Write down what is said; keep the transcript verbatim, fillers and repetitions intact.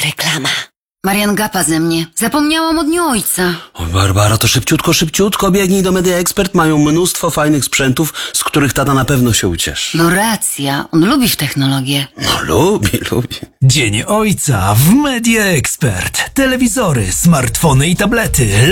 reklama. Marian gapa ze mnie. Zapomniałam od dnia ojca. Oj, Barbara, to szybciutko, szybciutko biegnij do Media Expert. Mają mnóstwo fajnych sprzętów, z których tata na pewno się ucieszy. No racja, on lubi w technologię. No lubi, lubi. Dzień Ojca w Media Expert. Telewizory, smartfony i tablety.